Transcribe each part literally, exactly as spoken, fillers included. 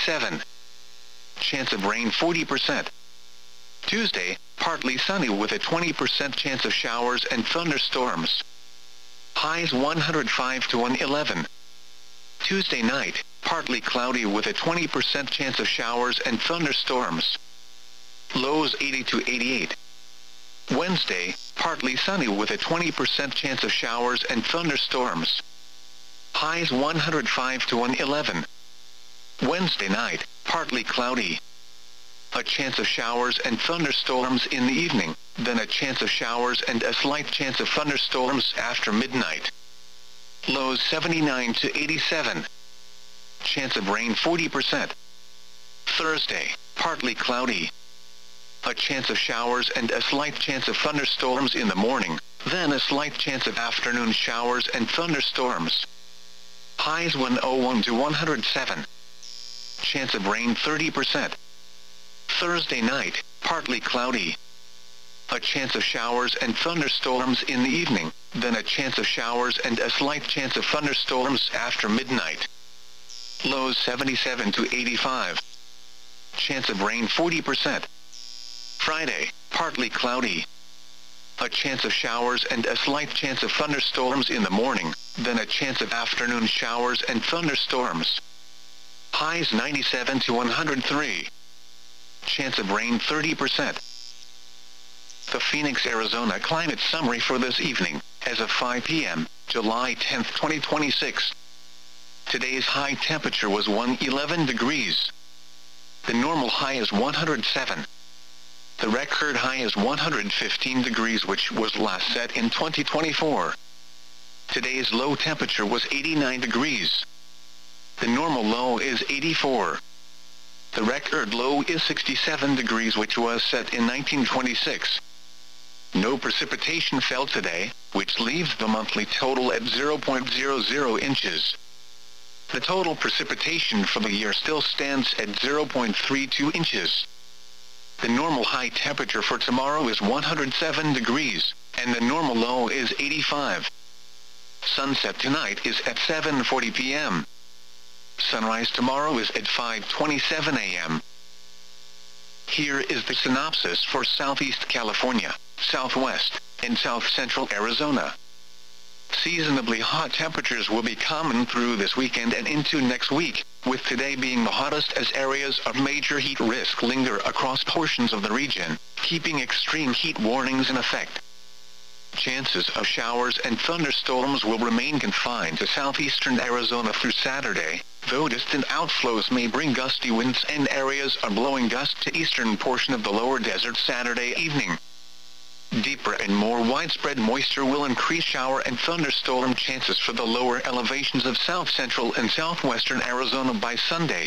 eighty-seven. Chance of rain forty percent. Tuesday, partly sunny with a twenty percent chance of showers and thunderstorms. Highs one hundred five to one hundred eleven. Tuesday night, partly cloudy with a twenty percent chance of showers and thunderstorms. Lows eighty to eighty-eight. Wednesday, partly sunny with a twenty percent chance of showers and thunderstorms. Highs one hundred five to one hundred eleven. Wednesday night, partly cloudy. A chance of showers and thunderstorms in the evening, then a chance of showers and a slight chance of thunderstorms after midnight. Lows seventy-nine to eighty-seven. Chance of rain forty percent. Thursday, partly cloudy. A chance of showers and a slight chance of thunderstorms in the morning, then a slight chance of afternoon showers and thunderstorms. Highs one hundred one to one hundred seven. Chance of rain thirty percent. Thursday night, partly cloudy. A chance of showers and thunderstorms in the evening, then a chance of showers and a slight chance of thunderstorms after midnight. Lows seventy-seven to eighty-five. Chance of rain forty percent. Friday, partly cloudy. A chance of showers and a slight chance of thunderstorms in the morning, then a chance of afternoon showers and thunderstorms. Highs ninety-seven to one hundred three. Chance of rain thirty percent. The Phoenix, Arizona climate summary for this evening, as of five p m, July tenth, twenty twenty-six. Today's high temperature was one hundred eleven degrees. The normal high is one hundred seven. The record high is one hundred fifteen degrees, which was last set in twenty twenty-four. Today's low temperature was eighty-nine degrees. The normal low is eighty-four. The record low is sixty-seven degrees, which was set in nineteen twenty-six. No precipitation fell today, which leaves the monthly total at zero point zero zero inches. The total precipitation for the year still stands at zero point three two inches. The normal high temperature for tomorrow is one hundred seven degrees, and the normal low is eighty-five. Sunset tonight is at seven forty p m Sunrise tomorrow is at five twenty-seven a m Here is the synopsis for Southeast California, Southwest, and South Central Arizona. Seasonably hot temperatures will be common through this weekend and into next week, with today being the hottest as areas of major heat risk linger across portions of the region, keeping extreme heat warnings in effect. Chances of showers and thunderstorms will remain confined to southeastern Arizona through Saturday, though distant outflows may bring gusty winds and areas of blowing gusts to eastern portion of the lower desert Saturday evening. Deeper and more widespread moisture will increase shower and thunderstorm chances for the lower elevations of south central and southwestern Arizona by Sunday.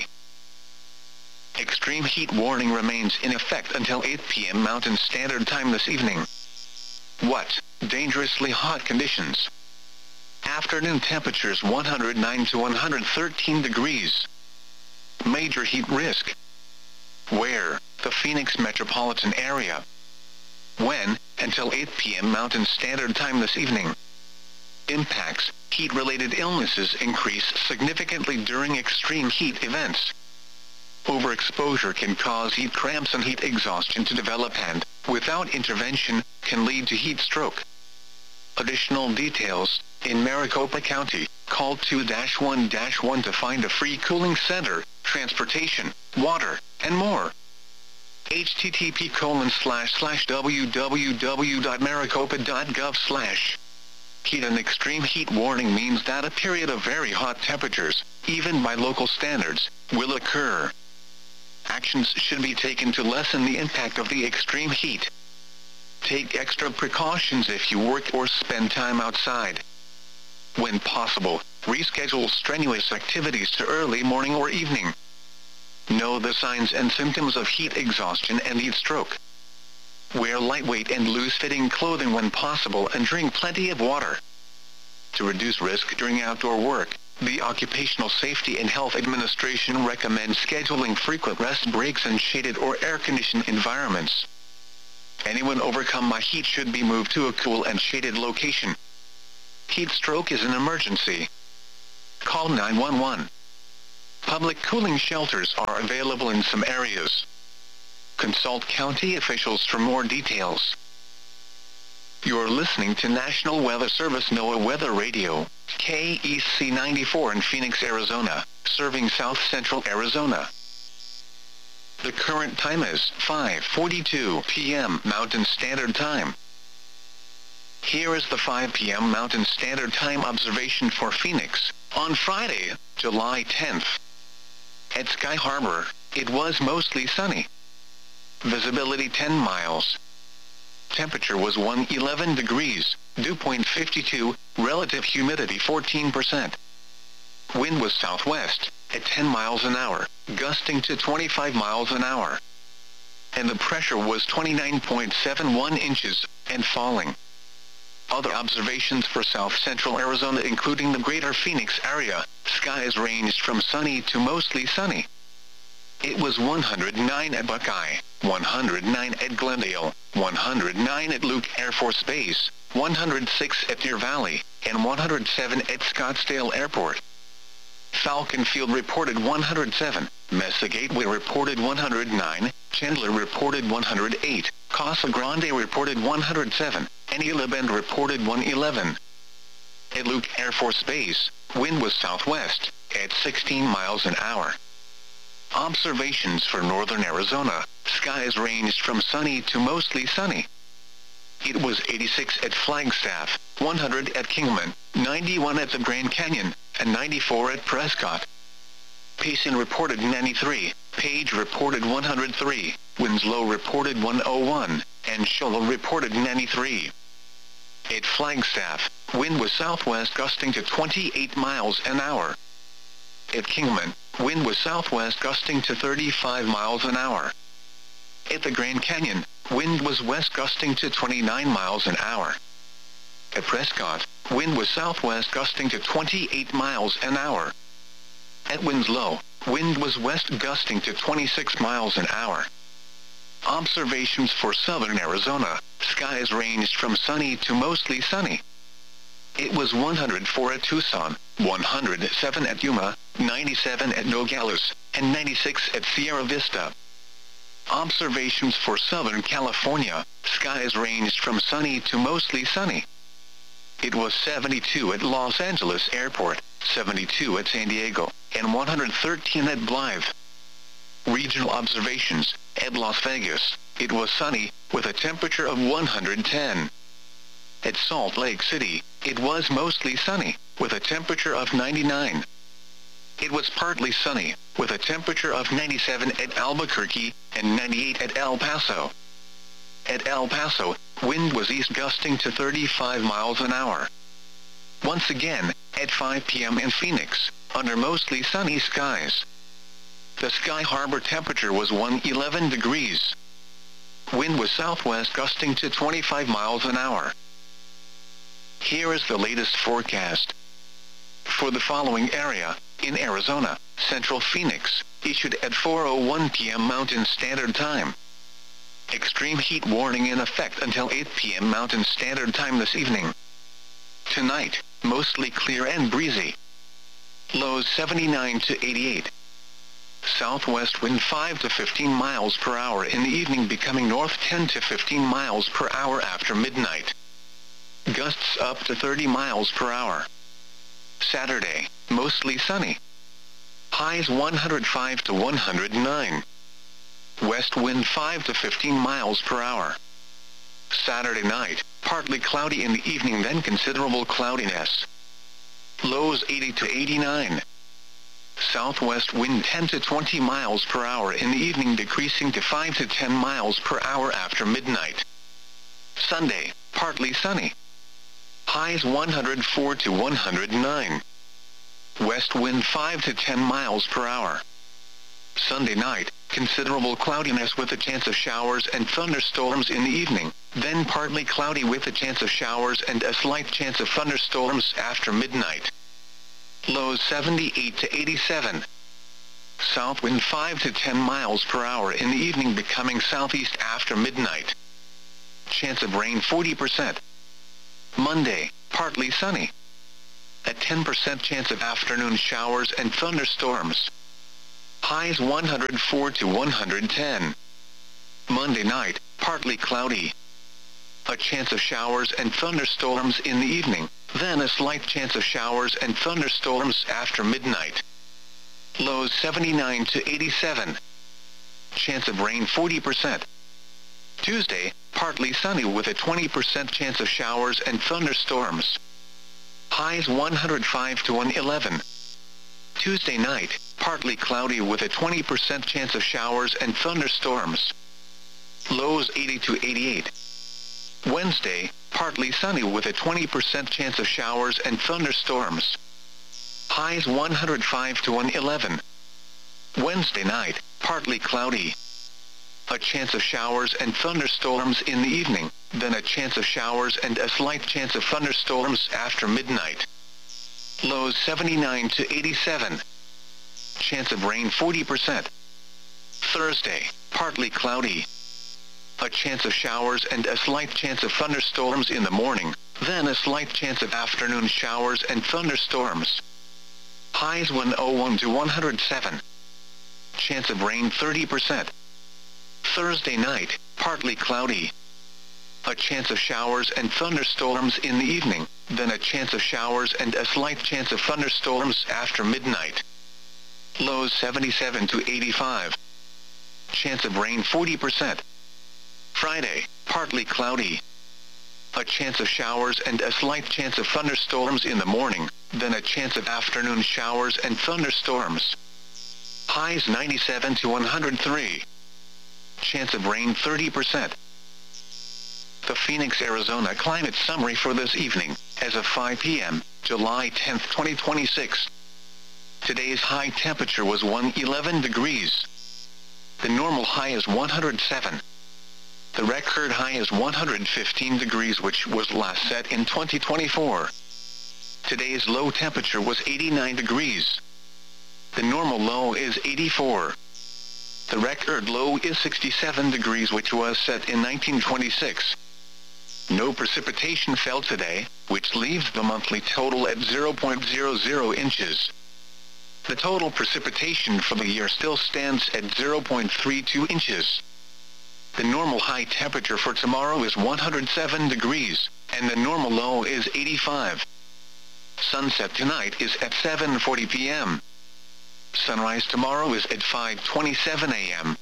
Extreme heat warning remains in effect until eight p m Mountain Standard Time this evening. What? Dangerously hot conditions. Afternoon temperatures one hundred nine to one hundred thirteen degrees. Major heat risk. Where? The Phoenix metropolitan area. When? Until eight p m Mountain Standard Time this evening. Impacts. Heat-related illnesses increase significantly during extreme heat events. Overexposure can cause heat cramps and heat exhaustion to develop and, without intervention, can lead to heat stroke. Additional details. In Maricopa County, call two one one to find a free cooling center, transportation, water, and more. http colon slash slash www.maricopa.gov slash. Heat and extreme heat warning means that a period of very hot temperatures, even by local standards, will occur. Actions should be taken to lessen the impact of the extreme heat. Take extra precautions if you work or spend time outside. When possible, reschedule strenuous activities to early morning or evening. Know the signs and symptoms of heat exhaustion and heat stroke. Wear lightweight and loose-fitting clothing when possible and drink plenty of water. To reduce risk during outdoor work, the Occupational Safety and Health Administration recommends scheduling frequent rest breaks in shaded or air-conditioned environments. Anyone overcome by heat should be moved to a cool and shaded location. Heat stroke is an emergency. Call nine one one. Public cooling shelters are available in some areas. Consult county officials for more details. You're listening to National Weather Service NOAA Weather Radio, K E C ninety-four in Phoenix, Arizona, serving south central Arizona. The current time is five forty-two p m Mountain Standard Time. Here is the five p m Mountain Standard Time observation for Phoenix, on Friday, July tenth. At Sky Harbor, it was mostly sunny. Visibility ten miles. Temperature was one hundred eleven degrees, dew point fifty-two, relative humidity fourteen percent. Wind was southwest, at ten miles an hour, gusting to twenty-five miles an hour. And the pressure was twenty-nine point seven one inches, and falling. Other observations for south central Arizona including the greater Phoenix area, skies ranged from sunny to mostly sunny. It was one hundred nine at Buckeye, one hundred nine at Glendale, one hundred nine at Luke Air Force Base, one hundred six at Deer Valley, and one hundred seven at Scottsdale Airport. Falcon Field reported one hundred seven, Mesa Gateway reported one hundred nine, Chandler reported one hundred eight, Casa Grande reported one hundred seven, and Isla Bend reported one hundred eleven. At Luke Air Force Base, wind was southwest, at sixteen miles an hour. Observations for northern Arizona, skies ranged from sunny to mostly sunny. It was eighty-six at Flagstaff, one hundred at Kingman, ninety-one at the Grand Canyon, and ninety-four at Prescott. Payson reported ninety-three, Page reported one hundred three, Winslow reported one hundred one, and Shola reported ninety-three. At Flagstaff, wind was southwest gusting to twenty-eight miles an hour. At Kingman, wind was southwest gusting to thirty-five miles an hour. At the Grand Canyon, wind was west gusting to twenty-nine miles an hour. At Prescott, wind was southwest gusting to twenty-eight miles an hour. At Winslow, wind was west gusting to twenty-six miles an hour. Observations for southern Arizona, skies ranged from sunny to mostly sunny. It was one hundred four at Tucson, one hundred seven at Yuma, ninety-seven at Nogales, and ninety-six at Sierra Vista. Observations for Southern California, skies ranged from sunny to mostly sunny. It was seventy-two at Los Angeles Airport, seventy-two at San Diego, and one hundred thirteen at Blythe. Regional observations, at Las Vegas, it was sunny, with a temperature of one hundred ten. At Salt Lake City, it was mostly sunny, with a temperature of ninety-nine. It was partly sunny, with a temperature of ninety-seven at Albuquerque, and ninety-eight at El Paso. At El Paso, wind was east gusting to thirty-five miles an hour. Once again, at five p m in Phoenix, under mostly sunny skies. The Sky Harbor temperature was one hundred eleven degrees. Wind was southwest gusting to twenty-five miles an hour. Here is the latest forecast. For the following area, in Arizona, Central Phoenix, issued at four oh one p m Mountain Standard Time. Extreme heat warning in effect until eight p m Mountain Standard Time this evening. Tonight, mostly clear and breezy. Lows seventy-nine to eighty-eight. Southwest wind five to fifteen miles per hour in the evening, becoming north ten to fifteen miles per hour after midnight. Gusts up to thirty miles per hour. Saturday, mostly sunny. Highs one hundred five to one hundred nine. West wind five to fifteen miles per hour. Saturday night, partly cloudy in the evening, then considerable cloudiness. Lows eighty to eighty-nine. Southwest wind ten to twenty miles per hour in the evening, decreasing to five to ten miles per hour after midnight. Sunday, partly sunny. Highs one hundred four to one hundred nine. West wind five to ten miles per hour. Sunday night, considerable cloudiness with a chance of showers and thunderstorms in the evening, then partly cloudy with a chance of showers and a slight chance of thunderstorms after midnight. Lows seventy-eight to eighty-seven. South wind five to ten miles per hour in the evening, becoming southeast after midnight. Chance of rain forty percent. Monday, partly sunny. A ten percent chance of afternoon showers and thunderstorms. Highs one hundred four to one hundred ten. Monday night, partly cloudy. A chance of showers and thunderstorms in the evening, then a slight chance of showers and thunderstorms after midnight. Lows seventy-nine to eighty-seven. Chance of rain forty percent. Tuesday, partly sunny with a twenty percent chance of showers and thunderstorms. Highs one hundred five to one hundred eleven. Tuesday night, partly cloudy with a twenty percent chance of showers and thunderstorms. Lows eighty to eighty-eight. Wednesday, partly sunny with a twenty percent chance of showers and thunderstorms. Highs one hundred five to one hundred eleven. Wednesday night, partly cloudy. A chance of showers and thunderstorms in the evening, then a chance of showers and a slight chance of thunderstorms after midnight. Lows seventy-nine to eighty-seven. Chance of rain forty percent. Thursday, partly cloudy. A chance of showers and a slight chance of thunderstorms in the morning, then a slight chance of afternoon showers and thunderstorms. Highs one hundred one to one hundred seven. Chance of rain thirty percent. Thursday night, partly cloudy. A chance of showers and thunderstorms in the evening, then a chance of showers and a slight chance of thunderstorms after midnight. Lows seventy-seven to eighty-five. Chance of rain forty percent. Friday, partly cloudy. A chance of showers and a slight chance of thunderstorms in the morning, then a chance of afternoon showers and thunderstorms. Highs ninety-seven to one hundred three. Chance of rain thirty percent. The Phoenix, Arizona climate summary for this evening, as of five p m, July tenth, twenty twenty-six. Today's high temperature was one hundred eleven degrees. The normal high is one hundred seven. The record high is one hundred fifteen degrees, which was last set in twenty twenty-four. Today's low temperature was eighty-nine degrees. The normal low is eighty-four. The record low is sixty-seven degrees, which was set in nineteen twenty-six. No precipitation fell today, which leaves the monthly total at zero point zero zero inches. The total precipitation for the year still stands at zero point three two inches. The normal high temperature for tomorrow is one hundred seven degrees, and the normal low is eighty-five. Sunset tonight is at seven forty p m Sunrise tomorrow is at five twenty-seven a m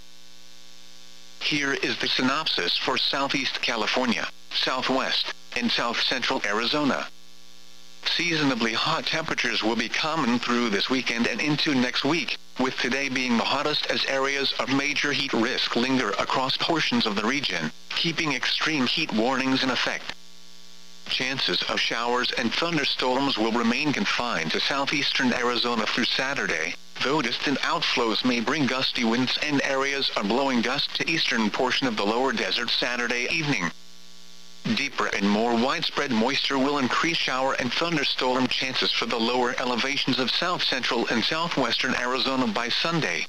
Here is the synopsis for Southeast California, Southwest, and South Central Arizona. Seasonably hot temperatures will be common through this weekend and into next week, with today being the hottest as areas of major heat risk linger across portions of the region, keeping extreme heat warnings in effect. Chances of showers and thunderstorms will remain confined to southeastern Arizona through Saturday, though distant outflows may bring gusty winds and areas of blowing dust to eastern portion of the lower desert Saturday evening. Deeper and more widespread moisture will increase shower and thunderstorm chances for the lower elevations of south central and southwestern Arizona by Sunday.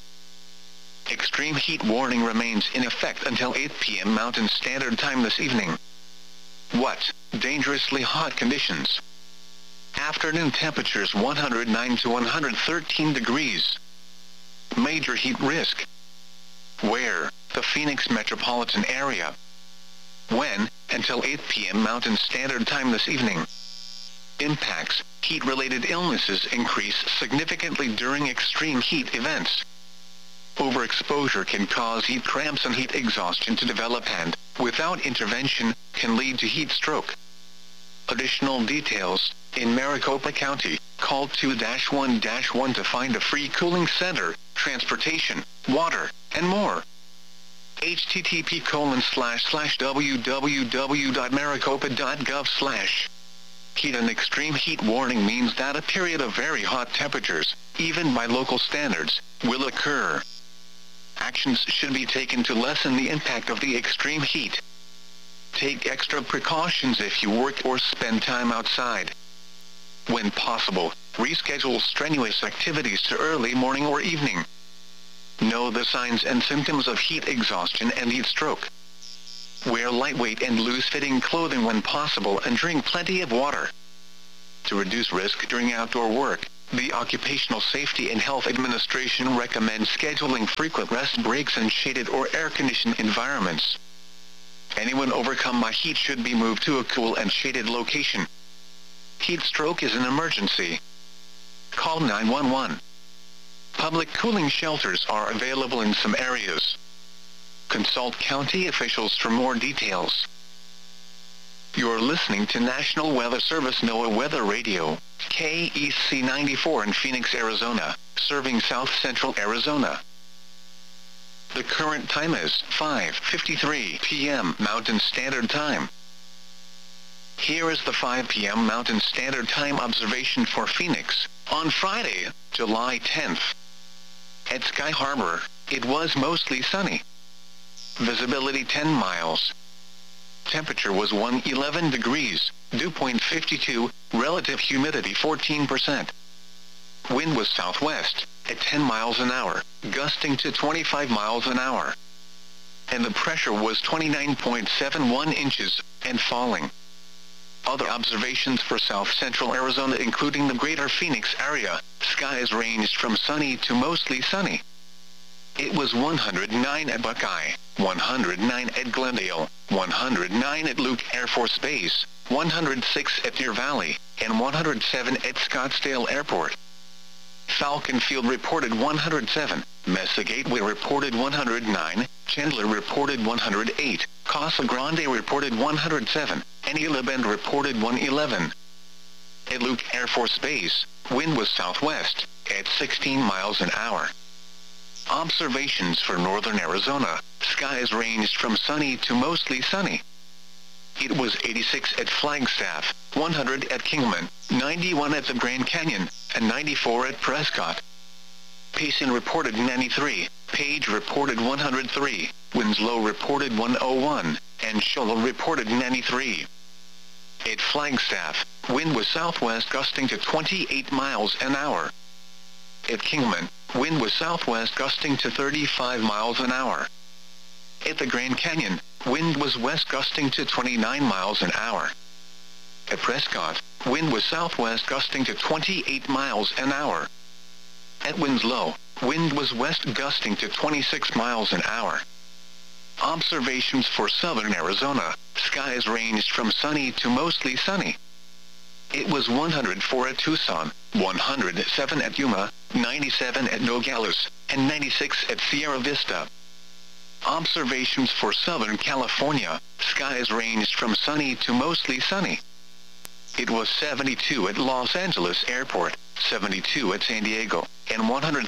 Extreme heat warning remains in effect until eight p m Mountain Standard Time this evening. What? Dangerously hot conditions. Afternoon temperatures one hundred nine to one hundred thirteen degrees. Major heat risk. Where? The Phoenix metropolitan area. When? Until eight p m Mountain Standard Time this evening. Impacts. Heat-related illnesses increase significantly during extreme heat events. Overexposure can cause heat cramps and heat exhaustion to develop and, without intervention, can lead to heat stroke. Additional details. In Maricopa County, call two one one to find a free cooling center, transportation, water, and more. H T T P colon slash slash w w w dot maricopa dot gov slash. Heat and extreme heat warning means that a period of very hot temperatures, even by local standards, will occur. Actions should be taken to lessen the impact of the extreme heat. Take extra precautions if you work or spend time outside. When possible, reschedule strenuous activities to early morning or evening. Know the signs and symptoms of heat exhaustion and heat stroke. Wear lightweight and loose-fitting clothing when possible and drink plenty of water. To reduce risk during outdoor work, The Occupational Safety and Health Administration recommends scheduling frequent rest breaks in shaded or air-conditioned environments. Anyone overcome by heat should be moved to a cool and shaded location. Heat stroke is an emergency. Call nine one one. Public cooling shelters are available in some areas. Consult county officials for more details. You're listening to National Weather Service NOAA Weather Radio, K E C ninety-four in Phoenix, Arizona, serving South Central Arizona. The current time is five fifty-three p m Mountain Standard Time. Here is the five p m Mountain Standard Time observation for Phoenix, on Friday, July tenth. At Sky Harbor, it was mostly sunny. Visibility ten miles. Temperature was one hundred eleven degrees, dew point fifty-two, relative humidity fourteen percent. Wind was southwest, at ten miles an hour, gusting to twenty-five miles an hour. And the pressure was twenty-nine point seven one inches, and falling. Other observations for South Central Arizona including the greater Phoenix area, skies ranged from sunny to mostly sunny. It was one hundred nine at Buckeye, one hundred nine at Glendale, one hundred nine at Luke Air Force Base, one hundred six at Deer Valley, and one hundred seven at Scottsdale Airport. Falcon Field reported one hundred seven, Mesa Gateway reported one hundred nine, Chandler reported one hundred eight, Casa Grande reported one hundred seven, and Isla Bend reported one hundred eleven. At Luke Air Force Base, wind was southwest, at sixteen miles an hour. Observations for northern Arizona, skies ranged from sunny to mostly sunny. It was eighty-six at Flagstaff, one hundred at Kingman, ninety-one at the Grand Canyon, and ninety-four at Prescott. Payson reported ninety-three, Page reported one hundred three, Winslow reported one hundred one, and Shoal reported ninety-three. At Flagstaff, wind was southwest gusting to twenty-eight miles an hour. At Kingman, wind was southwest gusting to thirty-five miles an hour. At the Grand Canyon, wind was west gusting to twenty-nine miles an hour. At Prescott, wind was southwest gusting to twenty-eight miles an hour. At Winslow, wind was west gusting to twenty-six miles an hour. Observations for southern Arizona, skies ranged from sunny to mostly sunny. It was one hundred four at Tucson, one hundred seven at Yuma, ninety-seven at Nogales, and ninety-six at Sierra Vista. Observations for Southern California, skies ranged from sunny to mostly sunny. It was seventy-two at Los Angeles Airport, seventy-two at San Diego, and one hundred